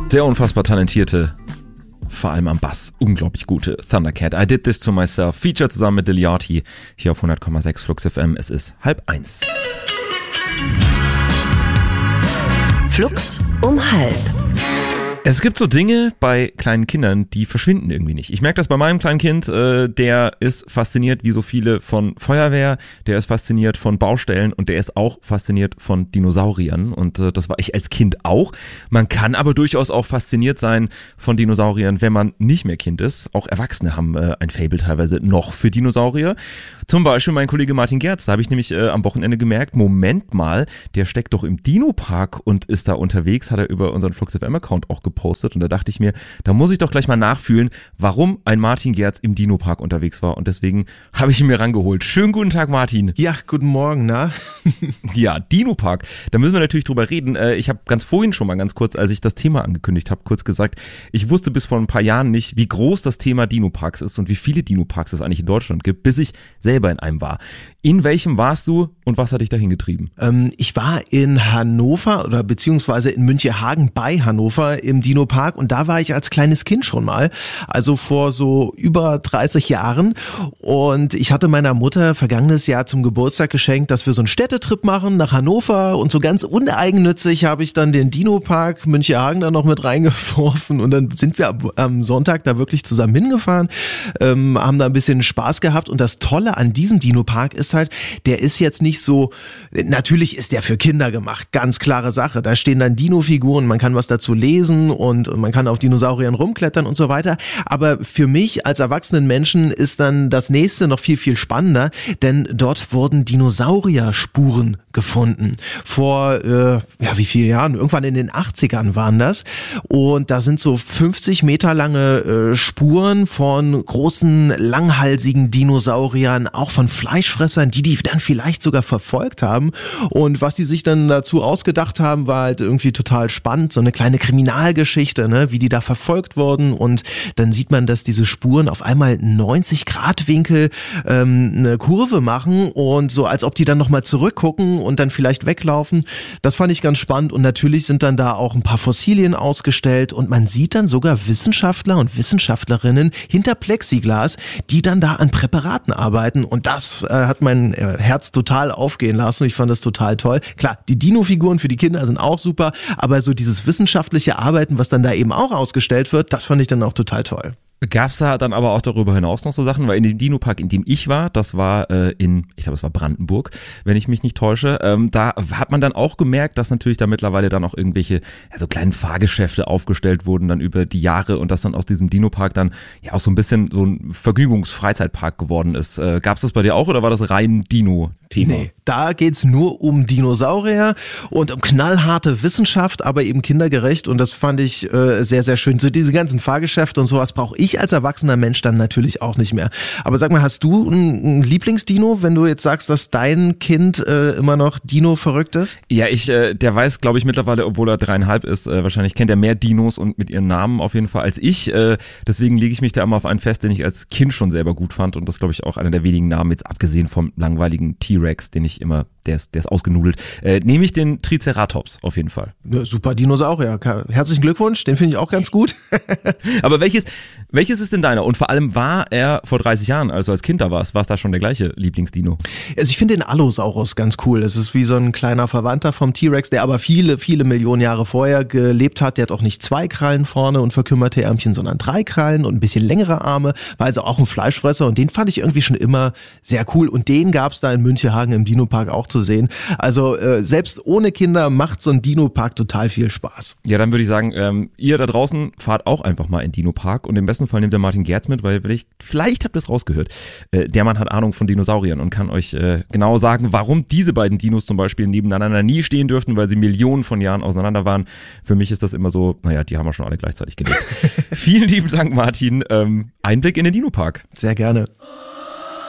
Der unfassbar talentierte, vor allem am Bass, unglaublich gute Thundercat. I Did This To Myself, Feature zusammen mit Liliati, hier auf 100,6 Flux FM. Es ist 12:30. Flux um 12. Es gibt so Dinge bei kleinen Kindern, die verschwinden irgendwie nicht. Ich merke das bei meinem kleinen Kind, der ist fasziniert wie so viele von Feuerwehr, der ist fasziniert von Baustellen und der ist auch fasziniert von Dinosauriern und das war ich als Kind auch. Man kann aber durchaus auch fasziniert sein von Dinosauriern, wenn man nicht mehr Kind ist. Auch Erwachsene haben ein Faible teilweise noch für Dinosaurier. Zum Beispiel mein Kollege Martin Gerz, da habe ich nämlich am Wochenende gemerkt, Moment mal, der steckt doch im Dino-Park und ist da unterwegs, hat er über unseren Flux FM-Account auch gepostet und da dachte ich mir, da muss ich doch gleich mal nachfühlen, warum ein Martin Gerz im Dino-Park unterwegs war und deswegen habe ich ihn mir rangeholt. Schönen guten Tag, Martin. Ja, guten Morgen, na? Ja, Dino-Park, da müssen wir natürlich drüber reden. Ich habe ganz vorhin schon mal ganz kurz, als ich das Thema angekündigt habe, kurz gesagt, ich wusste bis vor ein paar Jahren nicht, wie groß das Thema Dino-Parks ist und wie viele Dino-Parks es eigentlich in Deutschland gibt, bis ich selber in einem war. In welchem warst du und was hat dich dahin getrieben? Ich war in Hannover oder beziehungsweise in Münchehagen bei Hannover im Dino-Park und da war ich als kleines Kind schon mal, also vor so über 30 Jahren und ich hatte meiner Mutter vergangenes Jahr zum Geburtstag geschenkt, dass wir so einen Städtetrip machen nach Hannover und so ganz uneigennützig habe ich dann den Dino-Park Münchehagen da noch mit reingeworfen und dann sind wir am Sonntag da wirklich zusammen hingefahren, haben da ein bisschen Spaß gehabt und das Tolle an diesem Dino-Park ist halt, der ist jetzt nicht so, natürlich ist der für Kinder gemacht, ganz klare Sache. Da stehen dann Dino-Figuren, man kann was dazu lesen und man kann auf Dinosauriern rumklettern und so weiter. Aber für mich als erwachsenen Menschen ist dann das nächste noch viel, viel spannender, denn dort wurden Dinosaurier-Spuren gefunden. Vor, wie vielen Jahren? Irgendwann in den 80ern waren das. Und da sind so 50 Meter lange Spuren von großen, langhalsigen Dinosauriern, auch von Fleischfressern, die dann vielleicht sogar verfolgt haben. Und was die sich dann dazu ausgedacht haben, war halt irgendwie total spannend. So eine kleine Kriminalgeschichte, ne, wie die da verfolgt wurden. Und dann sieht man, dass diese Spuren auf einmal 90-Grad-Winkel eine Kurve machen und so, als ob die dann nochmal zurückgucken und dann vielleicht weglaufen. Das fand ich ganz spannend. Und natürlich sind dann da auch ein paar Fossilien ausgestellt und man sieht dann sogar Wissenschaftler und Wissenschaftlerinnen hinter Plexiglas, die dann da an Präparaten arbeiten. Und das hat mein Herz total aufgehen lassen. Ich fand das total toll. Klar, die Dino-Figuren für die Kinder sind auch super, aber so dieses wissenschaftliche Arbeiten, was dann da eben auch ausgestellt wird, das fand ich dann auch total toll. Gab's da dann aber auch darüber hinaus noch so Sachen? Weil in dem Dino-Park, in dem ich war, das war ich glaube es war Brandenburg, wenn ich mich nicht täusche, da hat man dann auch gemerkt, dass natürlich da mittlerweile dann auch irgendwelche so kleinen Fahrgeschäfte aufgestellt wurden dann über die Jahre und dass dann aus diesem Dino-Park dann ja auch so ein bisschen so ein Vergnügungs-Freizeitpark geworden ist. Gab's das bei dir auch oder war das rein Dino-Thema? Nee, da geht's nur um Dinosaurier und um knallharte Wissenschaft, aber eben kindergerecht und das fand ich sehr, sehr schön. So diese ganzen Fahrgeschäfte und sowas brauche ich als erwachsener Mensch dann natürlich auch nicht mehr. Aber sag mal, hast du ein Lieblingsdino, wenn du jetzt sagst, dass dein Kind immer noch Dino verrückt ist? Ja, der weiß, glaube ich, mittlerweile, obwohl er 3,5 ist, wahrscheinlich kennt er mehr Dinos und mit ihren Namen auf jeden Fall als ich. Deswegen lege ich mich da immer auf einen fest, den ich als Kind schon selber gut fand und das glaube ich auch einer der wenigen Namen, jetzt abgesehen vom langweiligen T-Rex, den ich immer, der ist ausgenudelt, nehme ich den Triceratops auf jeden Fall. Ja, super Dinosaurier. Herzlichen Glückwunsch, den finde ich auch ganz gut. Aber welches ist denn deiner? Und vor allem war er vor 30 Jahren, als du als Kind da warst, war es da schon der gleiche Lieblingsdino? Also ich finde den Allosaurus ganz cool. Es ist wie so ein kleiner Verwandter vom T-Rex, der aber viele, viele Millionen Jahre vorher gelebt hat. Der hat auch nicht 2 Krallen vorne und verkümmerte Ärmchen, sondern 3 Krallen und ein bisschen längere Arme. War also auch ein Fleischfresser und den fand ich irgendwie schon immer sehr cool. Und den gab's da in Münchehagen im Dino-Park auch zu sehen. Also selbst ohne Kinder macht so ein Dino-Park total viel Spaß. Ja, dann würde ich sagen, ihr da draußen fahrt auch einfach mal in Dino-Park und im besten Fall nehmt ihr Martin Gerz mit, weil vielleicht habt ihr es rausgehört. Der Mann hat Ahnung von Dinosauriern und kann euch genau sagen, warum diese beiden Dinos zum Beispiel nebeneinander nie stehen dürften, weil sie Millionen von Jahren auseinander waren. Für mich ist das immer so, naja, die haben wir schon alle gleichzeitig gelebt. Vielen lieben Dank, Martin. Einblick in den Dino-Park. Sehr gerne.